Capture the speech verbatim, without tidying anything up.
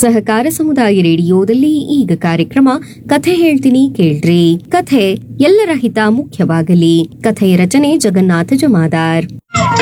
ಸಹಕಾರ ಸಮುದಾಯ ರೇಡಿಯೋದಲ್ಲಿ ಈಗ ಕಾರ್ಯಕ್ರಮ ಕಥೆ ಹೇಳ್ತೀನಿ ಕೇಳ್ರಿ. ಕಥೆ ಎಲ್ಲರ ಹಿತ ಮುಖ್ಯವಾಗಲಿ. ಕಥೆಯ ರಚನೆ ಜಗನ್ನಾಥ ಜಮಾದಾರ್.